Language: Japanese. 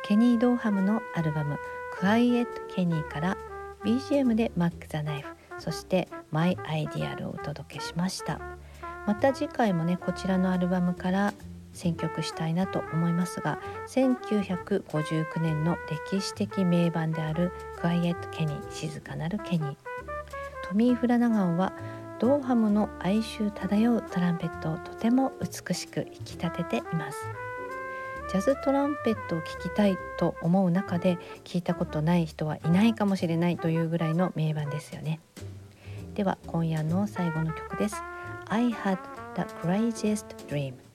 ケニー・ドーハムのアルバム Quiet Kenny から BGM で Mac the Knife、 そして My Ideal をお届けしました。また次回もねこちらのアルバムから選曲したいなと思いますが、1959年の歴史的名盤である Quiet Kenny、 静かなるケニー。トミー・フラナガンはドーハムの哀愁漂うトランペットをとても美しく引き立てています。ジャズトランペットを聴きたいと思う中で聞いたことない人はいないかもしれないというぐらいの名盤ですよね。では今夜の最後の曲です。 I had the craziest dream。